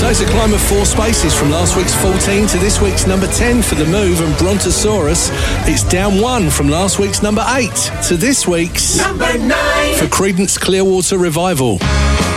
So it's a climb of 4 spaces from last week's 14 to this week's number 10 for The Move and Brontosaurus. It's down 1 from last week's number 8 to this week's number 9 for Creedence Clearwater Revival.